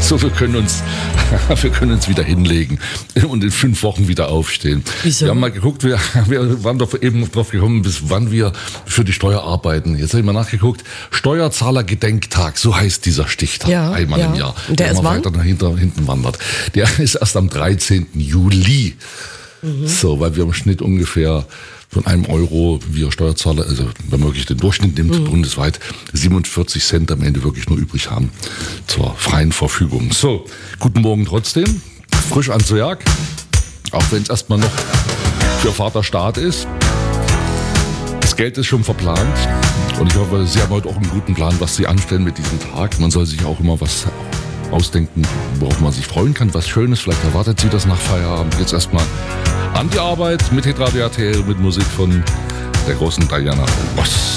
So, wir können uns wieder hinlegen und in 5 Wochen wieder aufstehen. Wieso? Wir haben mal geguckt, wir waren doch eben drauf gekommen, bis wann wir für die Steuer arbeiten. Jetzt habe ich mal nachgeguckt. Steuerzahlergedenktag, so heißt dieser Stichtag, einmal im Jahr. Und der ist immer wann? weiter nach hinten wandert. Der ist erst am 13. Juli. So, weil wir im Schnitt ungefähr von €1, wir Steuerzahler, also wenn man wirklich den Durchschnitt nimmt, bundesweit 47 Cent am Ende wirklich nur übrig haben zur freien Verfügung. So, guten Morgen trotzdem, frisch ans Werk, auch wenn es erstmal noch für Vaterstaat ist. Das Geld ist schon verplant und ich hoffe, Sie haben heute auch einen guten Plan, was Sie anstellen mit diesem Tag. Man soll sich auch immer was ausdenken, worauf man sich freuen kann, was Schönes. Vielleicht erwartet Sie das nach Feierabend. Jetzt erstmal an die Arbeit mit Hitradio RTL, mit Musik von der großen Diana Ross.